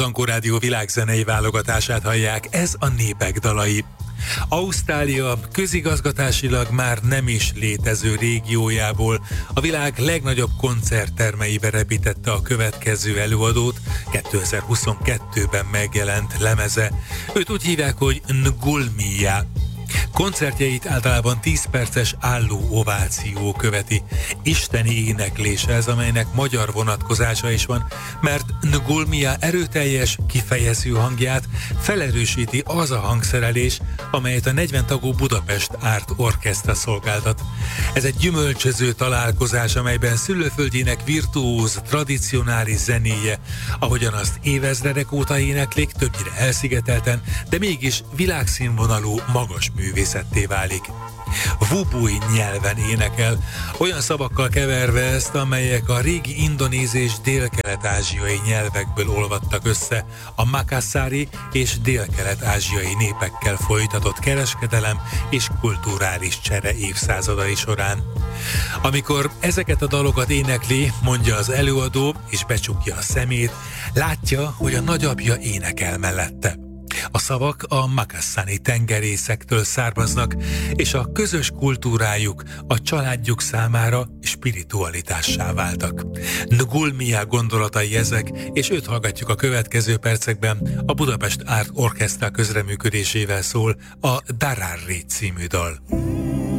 Dankó Rádió világzenei válogatását hallják, ez a Népek dalai. Ausztrália közigazgatásilag már nem is létező régiójából a világ legnagyobb koncerttermeibe repítette a következő előadót, 2022-ben megjelent lemeze. Őt úgy hívják, hogy Ngulmia. Koncertjeit általában 10 perces álló ováció követi. Isteni éneklés ez, amelynek magyar vonatkozása is van, mert Ngulmia erőteljes, kifejező hangját felerősíti az a hangszerelés, amelyet a 40 tagú Budapest Art Orchestra szolgáltat. Ez egy gyümölcsöző találkozás, amelyben szülőföldjének virtuóz, tradicionális zenéje, ahogyan azt évezredek óta éneklik, többnyire elszigetelten, de mégis világszínvonalú, magas művészetté válik. Wubui nyelven énekel, olyan szavakkal keverve ezt, amelyek a régi indonéz és dél-kelet-ázsiai nyelvekből olvadtak össze a makassari és dél-kelet-ázsiai népekkel folytatott kereskedelem és kulturális csere évszázadai során. Amikor ezeket a dalokat énekli, mondja az előadó, és becsukja a szemét, látja, hogy a nagyapja énekel mellette. A szavak a makassani tengerészektől származnak, és a közös kultúrájuk a családjuk számára spiritualitássá váltak. Ngulmia gondolatai ezek, és őt hallgatjuk a következő percekben. A Budapest Art Orchestra közreműködésével szól a Dararri című dal.